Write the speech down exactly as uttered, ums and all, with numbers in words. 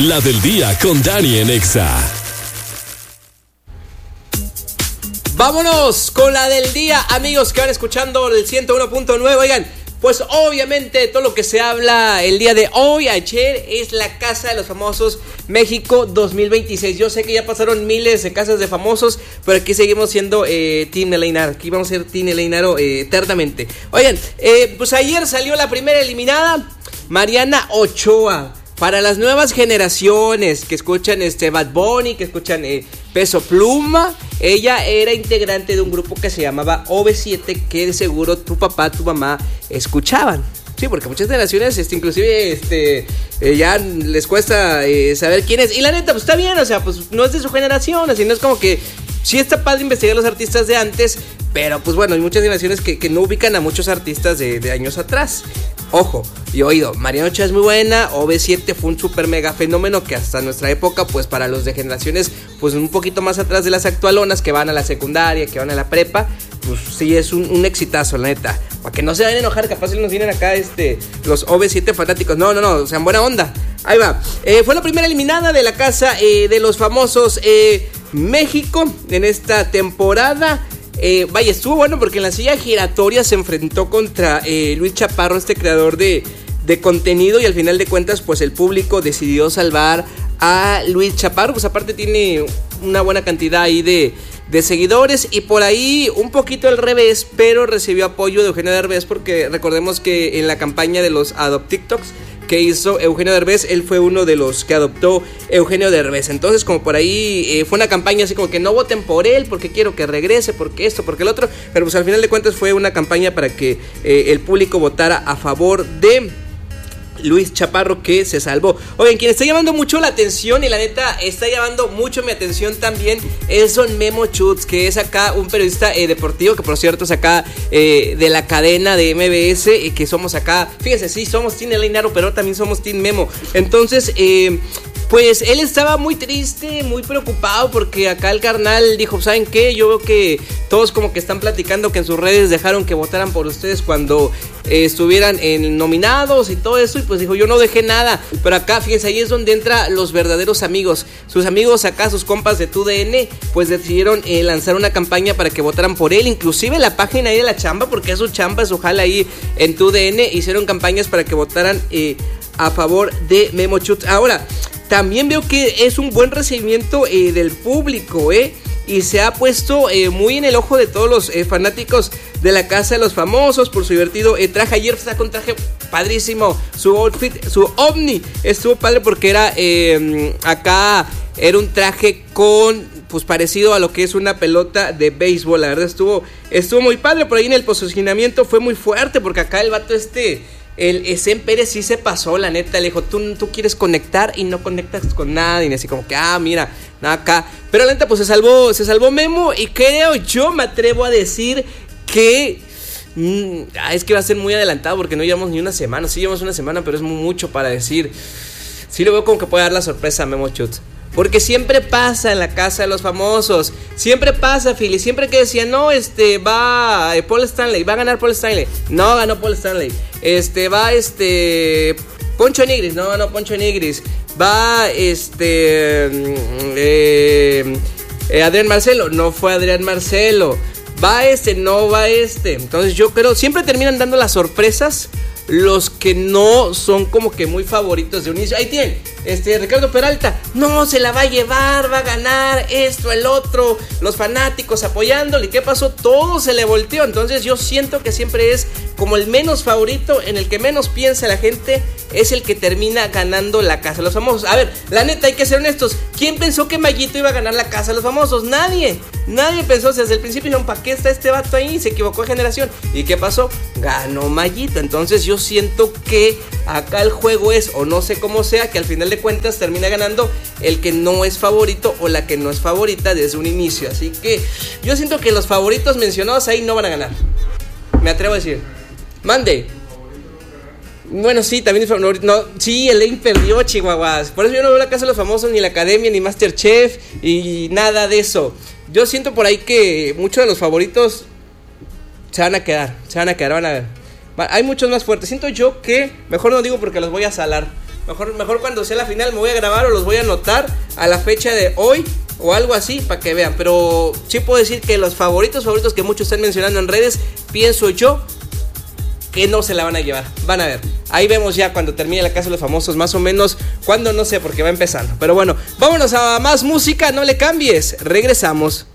La del día con Dani en Exa. Vámonos con la del día, amigos que van escuchando el ciento uno punto nueve. Oigan, pues obviamente todo lo que se habla el día de hoy, ayer, es la Casa de los Famosos México dos mil veintiséis. Yo sé que ya pasaron miles de casas de famosos, pero aquí seguimos siendo eh, Team Eleinaro. Aquí vamos a ser Team Eleinaro eh, eternamente. Oigan, eh, pues ayer salió la primera eliminada, Mariana Ochoa. Para las nuevas generaciones que escuchan este Bad Bunny, que escuchan eh, Peso Pluma, ella era integrante de un grupo que se llamaba O V siete, que de seguro tu papá, tu mamá escuchaban. Sí, porque muchas generaciones, este, inclusive, este, eh, ya les cuesta eh, saber quién es. Y la neta, pues está bien, o sea, pues no es de su generación, así no es como que... Sí está padre investigar a los artistas de antes, pero pues bueno, hay muchas generaciones que, que no ubican a muchos artistas de, de años atrás. Ojo, y oído, Mariana Ochoa es muy buena, O V siete fue un super mega fenómeno que hasta nuestra época, pues para los de generaciones, pues un poquito más atrás de las actualonas, que van a la secundaria, que van a la prepa, pues sí es un, un exitazo, la neta. Para que no se vayan a enojar, capaz nos vienen acá este los O V siete fanáticos. No, no, no, o sea, en buena onda. Ahí va. Eh, fue la primera eliminada de la Casa eh, de los Famosos eh, México en esta temporada. Eh, vaya, estuvo bueno porque en la silla giratoria se enfrentó contra eh, Luis Chaparro, este creador de, de contenido, y al final de cuentas pues el público decidió salvar a Luis Chaparro. Pues aparte tiene una buena cantidad ahí de, de seguidores, y por ahí un poquito al revés, pero recibió apoyo de Eugenio Derbez, porque recordemos que en la campaña de los Adopt TikToks que hizo Eugenio Derbez, él fue uno de los que adoptó Eugenio Derbez. Entonces como por ahí eh, fue una campaña así como que no voten por él porque quiero que regrese, porque esto, porque el otro, pero pues al final de cuentas fue una campaña para que eh, el público votara a favor de Luis Chaparro, que se salvó. Oigan, quien está llamando mucho la atención, y la neta está llamando mucho mi atención también, es Don Memo Chutz, que es acá un periodista eh, deportivo, que por cierto es acá eh, de la cadena de M B S, eh, que somos acá, fíjense, sí, somos Team Eleinaro, pero también somos Team Memo. Entonces, eh... pues él estaba muy triste, muy preocupado, porque acá el carnal dijo, ¿saben qué? Yo veo que todos como que están platicando que en sus redes dejaron que votaran por ustedes cuando eh, estuvieran en nominados y todo eso, y pues dijo, yo no dejé nada. Pero acá, fíjense, ahí es donde entran los verdaderos amigos. Sus amigos acá, sus compas de Tu D N, pues decidieron eh, lanzar una campaña para que votaran por él. Inclusive la página ahí de la chamba, porque es su chamba, es su jala ahí en Tu D N, hicieron campañas para que votaran eh, a favor de Memo Chutz. Ahora, también veo que es un buen recibimiento eh, del público, ¿eh? Y se ha puesto eh, muy en el ojo de todos los eh, fanáticos de la Casa de los Famosos por su divertido eh, traje. Ayer sacó un traje padrísimo, su outfit, su ovni estuvo padre porque era eh, acá, era un traje con, pues parecido a lo que es una pelota de béisbol. La verdad estuvo, estuvo muy padre. Por ahí en el posicionamiento fue muy fuerte, porque acá el vato este... el Esen Pérez sí se pasó, la neta. Le dijo, tú, tú quieres conectar y no conectas con nada. Y así como que, ah, mira, nada acá. Pero la neta, pues se salvó, se salvó Memo. Y creo, yo me atrevo a decir que mmm, ah, es que va a ser muy adelantado, porque no llevamos ni una semana. Sí llevamos una semana, pero es mucho para decir. Sí lo veo como que puede dar la sorpresa a Memo Chutz, porque siempre pasa en la Casa de los Famosos. Siempre pasa, Philly. Siempre que decían, no, este, va eh, Paul Stanley, va a ganar Paul Stanley. No ganó Paul Stanley. Este, va, este, Poncho Nigris. No ganó Poncho Nigris. Va, este, eh, eh, Adrián Marcelo. No fue Adrián Marcelo. Va este, no va este. Entonces yo creo, siempre terminan dando las sorpresas los que no son como que muy favoritos de un inicio. Ahí tienen, este, Ricardo Peralta, no, se la va a llevar, va a ganar, esto, el otro, los fanáticos apoyándole. ¿Y qué pasó? Todo se le volteó. Entonces yo siento que siempre es como el menos favorito, en el que menos piensa la gente, es el que termina ganando la Casa de los Famosos. A ver, la neta, hay que ser honestos. ¿Quién pensó que Mayito iba a ganar la Casa de los Famosos? Nadie, nadie pensó. O sea, desde el principio dijeron, ¿para qué está este vato ahí? Se equivocó de generación. ¿Y qué pasó? Ganó Mayito. Entonces yo siento que acá el juego es, o no sé cómo sea, que al final de cuentas termina ganando el que no es favorito o la que no es favorita desde un inicio. Así que yo siento que los favoritos mencionados ahí no van a ganar. Me atrevo a decir. Mande. Bueno, sí, también no, no, sí, Elaine perdió, chihuahuas. Por eso yo no veo la Casa de los Famosos, ni la Academia, ni Masterchef, y nada de eso. Yo siento por ahí que muchos de los favoritos se van a quedar, se van a quedar, van a ver. Hay muchos más fuertes. Siento yo que, mejor no digo porque los voy a salar. Mejor, mejor cuando sea la final me voy a grabar o los voy a anotar a la fecha de hoy o algo así para que vean. Pero sí puedo decir que los favoritos, favoritos que muchos están mencionando en redes, pienso yo que no se la van a llevar. Van a ver. Ahí vemos ya cuando termine la Casa de los Famosos, más o menos. Cuando no sé, porque va empezando. Pero bueno, vámonos a más música, no le cambies. Regresamos.